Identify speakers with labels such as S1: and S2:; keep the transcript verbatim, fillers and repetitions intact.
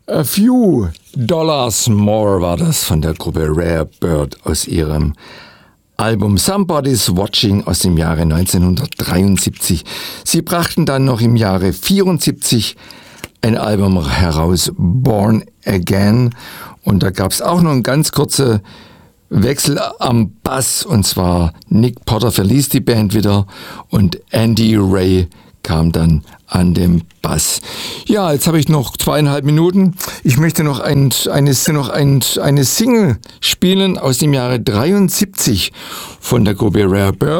S1: A Few Dollars More war das von der Gruppe Rare Bird aus ihrem Album Somebody's Watching aus dem Jahre neunzehnhundertdreiundsiebzig. Sie brachten dann noch im Jahre vierundsiebzig ein Album heraus, Born Again. Und da gab es auch noch einen ganz kurzen Wechsel am Bass. Und zwar Nick Potter verließ die Band wieder und Andy Ray kam dann an dem Bass. Ja, jetzt habe ich noch zweieinhalb Minuten. Ich möchte noch, ein, eine, noch ein, eine Single spielen aus dem Jahre dreiundsiebzig von der Gruppe Rare Bird.